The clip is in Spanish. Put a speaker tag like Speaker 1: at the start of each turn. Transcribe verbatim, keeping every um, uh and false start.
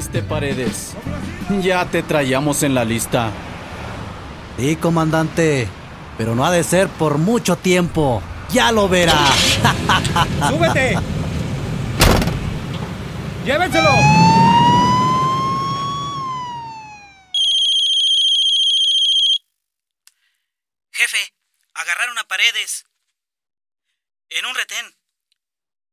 Speaker 1: viste, Paredes. Ya te traíamos en la lista.
Speaker 2: Sí, comandante, pero no ha de ser por mucho tiempo. ¡Ya lo verá!
Speaker 3: ¡Súbete! ¡Llévenselo!
Speaker 4: Jefe, agarraron a Paredes en un retén.